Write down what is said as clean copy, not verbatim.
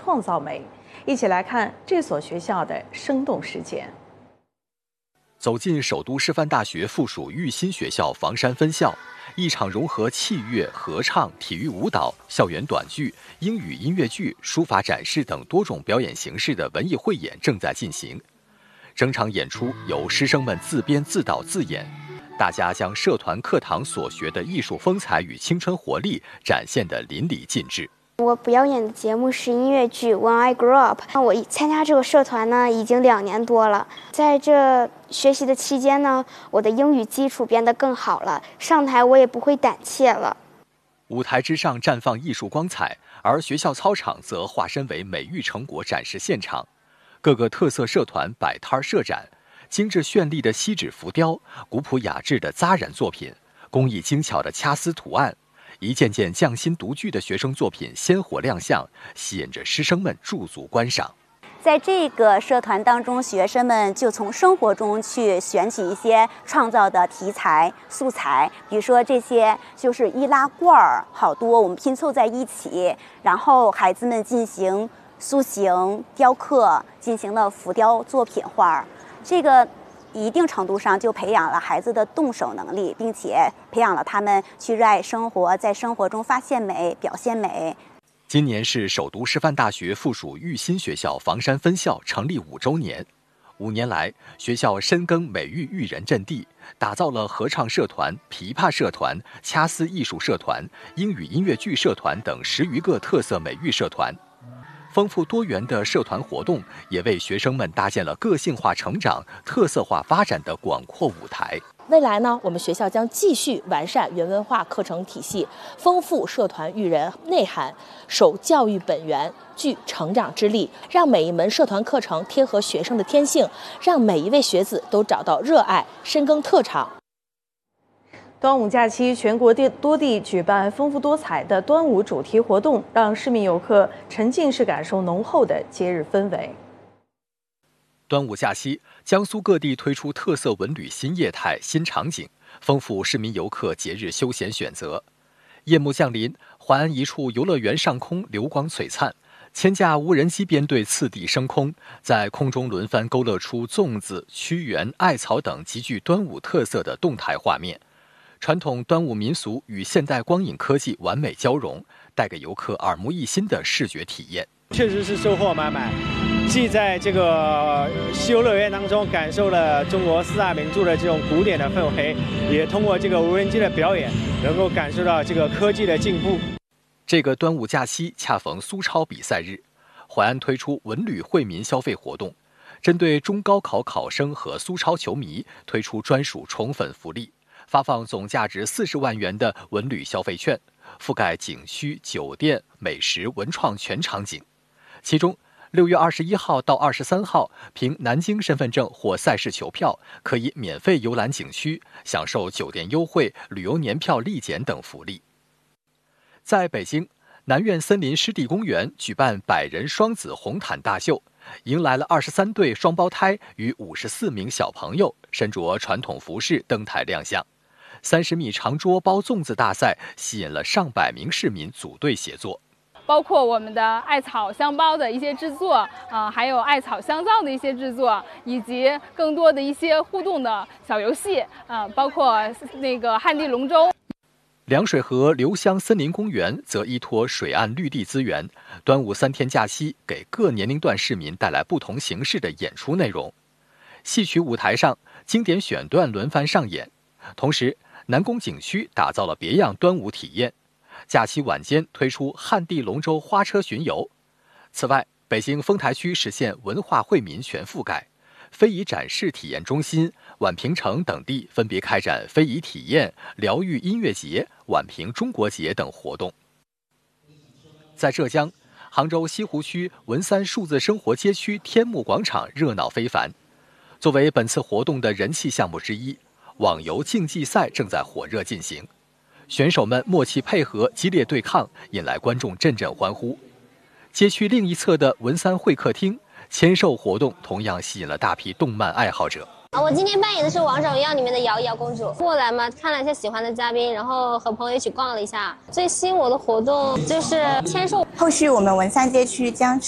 创造美。一起来看这所学校的生动实践。 走进首都师范大学附属育新学校房山分校，一场融合器乐、合唱、体育舞蹈、校园短剧、英语音乐剧、书法展示等多种表演形式的文艺汇演正在进行。整场演出由师生们自编自导自演，大家将社团课堂所学的艺术风采与青春活力展现得淋漓尽致。 我表演的节目是音乐剧《When I Grow Up》。我参加这个社团呢，已经2年多了。在这学习的期间呢，我的英语基础变得更好了，上台我也不会胆怯了。 舞台之上绽放艺术光彩，而学校操场则化身为美育成果展示现场。各个特色社团摆摊设展，精致绚丽的锡纸浮雕，古朴雅致的扎染作品，工艺精巧的掐丝图案。一件件匠心独具的学生作品鲜活亮相，吸引着师生们驻足观赏。 在这个社团当中，学生们就从生活中去选取一些创造的题材素材，比如说这些就是易拉罐儿，好多我们拼凑在一起，然后孩子们进行塑形、雕刻，进行了浮雕作品画。这个一定程度上就培养了孩子的动手能力，并且培养了他们去热爱生活，在生活中发现美、表现美。 今年是首都师范大学附属育新学校房山分校成立5周年。5年来，学校深耕美育育人阵地，打造了合唱社团、琵琶社团、掐丝艺术社团、英语音乐剧社团等10余个特色美育社团。丰富多元的社团活动也为学生们搭建了个性化成长、特色化发展的广阔舞台。 未来呢，我们学校将继续完善原文化课程体系，丰富社团育人内涵，守教育本源，具成长之力，让每一门社团课程贴合学生的天性，让每一位学子都找到热爱，深耕特长。 端午假期，全国多地举办丰富多彩的端午主题活动，让市民游客沉浸式感受浓厚的节日氛围。 端午假期，江苏各地推出特色文旅新业态、新场景，丰富市民游客节日休闲选择。夜幕降临，淮安一处游乐园上空流光璀璨，千架无人机编队次第升空，在空中轮番勾勒出粽子、屈原、艾草等极具端午特色的动态画面。传统端午民俗与现代光影科技完美交融，带给游客耳目一新的视觉体验。 确实是收获满满，既在这个西游乐园当中感受了中国4大名著的这种古典的氛围，也通过这个无人机的表演，能够感受到这个科技的进步。 这个端午假期恰逢苏超比赛日，淮安推出文旅惠民消费活动，针对中高考考生和苏超球迷推出专属宠粉福利。发放总价值40万元的文旅消费券，覆盖景区、酒店、美食、文创全场景。其中，6月21号到23号，凭南京身份证或赛事球票，可以免费游览景区，享受酒店优惠、旅游年票立减等福利。在北京，南苑森林湿地公园举办100人双子红毯大秀，迎来了23对双胞胎与54名小朋友，身着传统服饰登台亮相。30米长桌包粽子大赛吸引了上百名市民组队协作， 包括我们的艾草香包的一些制作，还有艾草香皂的一些制作，以及更多的一些互动的小游戏，包括那个旱地龙舟。 凉水河留香森林公园则依托水岸绿地资源，端午3天假期给各年龄段市民带来不同形式的演出内容。戏曲舞台上，经典选段轮番上演，同时南宫景区打造了别样端午体验。假期晚间推出旱地龙舟花车巡游。此外，北京丰台区实现文化惠民全覆盖，非遗展示体验中心、宛平城等地分别开展非遗体验、疗愈音乐节、宛平中国节等活动。在浙江，杭州西湖区文三数字生活街区天幕广场热闹非凡。作为本次活动的人气项目之一，网游竞技赛正在火热进行，选手们默契配合、激烈对抗，引来观众阵阵欢呼。街区另一侧的文三会客厅签售活动同样吸引了大批动漫爱好者。 我今天扮演的是《王者荣耀》里面的瑶瑶公主。过来嘛，看了一下喜欢的嘉宾，然后和朋友一起逛了一下。最吸引我的活动就是签售。 后续我们文三街区将